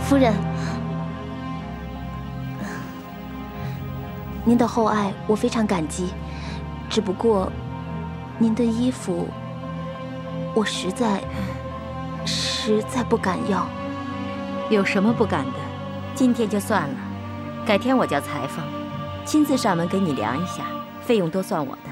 夫人，您的厚爱我非常感激，只不过您的衣服我实在不敢要。 有什么不敢的？ 今天就算了，改天我叫裁缝亲自上门给你量一下，费用都算我的。